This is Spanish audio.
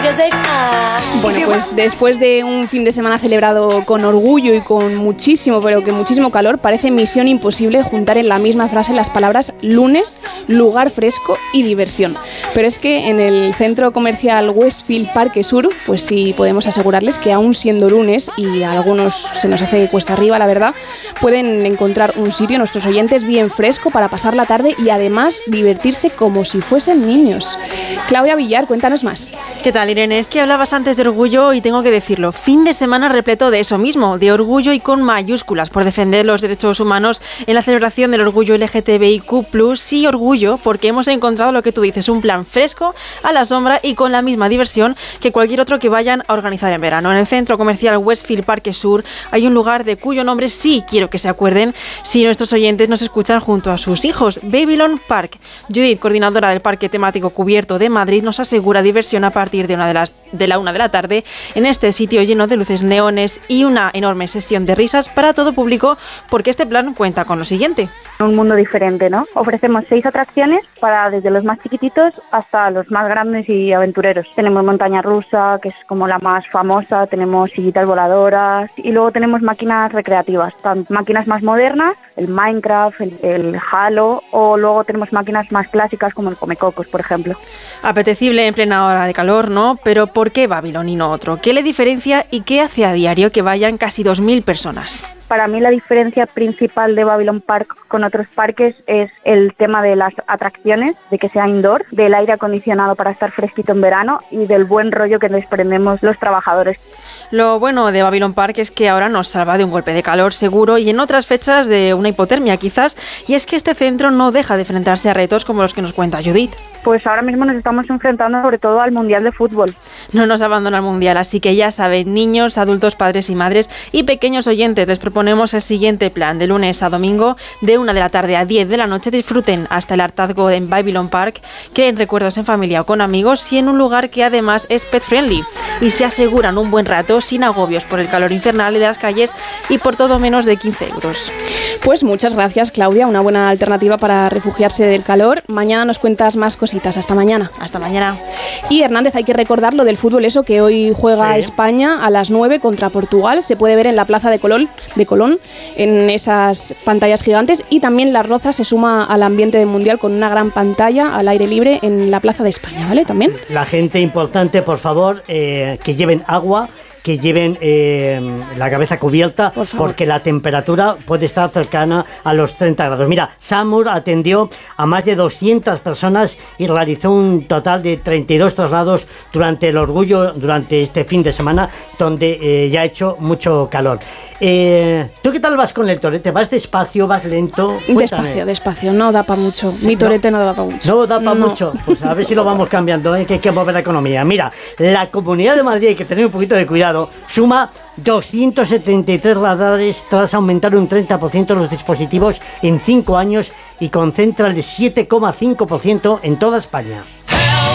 Bueno, pues después de un fin de semana celebrado con orgullo y con muchísimo, pero que muchísimo calor, parece misión imposible juntar en la misma frase las palabras lunes, lugar fresco y diversión. Pero es que en el centro comercial Westfield Parque Sur, pues sí podemos asegurarles que aún siendo lunes, y a algunos se nos hace cuesta arriba, la verdad, pueden encontrar un sitio, nuestros oyentes, bien fresco para pasar la tarde y además divertirse como si fuesen niños. Claudia Villar, cuéntanos más. ¿Qué tal, Irene? Es que hablabas antes de orgullo y tengo que decirlo. Fin de semana repleto de eso mismo, de orgullo y con mayúsculas por defender los derechos humanos en la celebración del orgullo LGTBIQ+, sí, orgullo, porque hemos encontrado lo que tú dices, un plan fresco, a la sombra y con la misma diversión que cualquier otro que vayan a organizar en verano. En el centro comercial Westfield Parque Sur hay un lugar de cuyo nombre sí quiero que se acuerden si nuestros oyentes nos escuchan junto a sus hijos, Babylon Park. Judith, coordinadora del Parque Temático Cubierto de Madrid, nos asegura diversión a partir de la 1 de la tarde en este sitio lleno de luces neones y una enorme sesión de risas para todo público, porque este plan cuenta con lo siguiente. Un mundo diferente, ¿no? Ofrecemos 6 atracciones para desde los más chiquititos hasta los más grandes y aventureros. Tenemos montaña rusa, que es como la más famosa, tenemos sillitas voladoras y luego tenemos máquinas recreativas, máquinas más modernas, el Minecraft, el Halo, o luego tenemos máquinas más clásicas como el Comecocos, por ejemplo. Apetecible en plena hora de calor, ¿no? Pero ¿por qué Babylon y no otro? ¿Qué le diferencia y qué hace a diario que vayan casi 2.000 personas? Para mí la diferencia principal de Babylon Park con otros parques es el tema de las atracciones, de que sea indoor, del aire acondicionado para estar fresquito en verano y del buen rollo que desprendemos los trabajadores. Lo bueno de Babylon Park es que ahora nos salva de un golpe de calor seguro y en otras fechas de una hipotermia quizás, y es que este centro no deja de enfrentarse a retos como los que nos cuenta Judith. Pues ahora mismo nos estamos enfrentando sobre todo al Mundial de Fútbol. No nos abandona el Mundial, así que ya saben, niños, adultos, padres y madres y pequeños oyentes, les proponemos el siguiente plan. De lunes a domingo, de 1 de la tarde a 10 de la noche, disfruten hasta el hartazgo en Babylon Park, creen recuerdos en familia o con amigos y en un lugar que además es pet friendly. Y se aseguran un buen rato sin agobios por el calor infernal de las calles y por todo menos de 15 euros. Pues muchas gracias, Claudia, una buena alternativa para refugiarse del calor. Mañana nos cuentas más cositas. Hasta mañana. Hasta mañana. Y Hernández, hay que recordar lo del fútbol, eso que hoy juega España a las 9 contra Portugal. Se puede ver en la plaza de Colón, en esas pantallas gigantes, y también Las Rozas se suma al ambiente del Mundial con una gran pantalla al aire libre en la plaza de España, ¿vale? También. La gente importante, por favor, que lleven agua, que lleven la cabeza cubierta, porque la temperatura puede estar cercana a los 30 grados. Mira, SAMUR atendió a más de 200 personas y realizó un total de 32 traslados durante el orgullo, durante este fin de semana, donde ya ha hecho mucho calor. ¿Tú qué tal vas con el torete? ¿Vas despacio, vas lento? Cuéntame. Despacio, no da para mucho. Mi torete no da para mucho. No da para mucho. Pues a ver si lo vamos cambiando, que hay que mover la economía. Mira, la Comunidad de Madrid, hay que tener un poquito de cuidado, suma 273 radares tras aumentar un 30% los dispositivos en 5 años y concentra el 7,5% en toda España.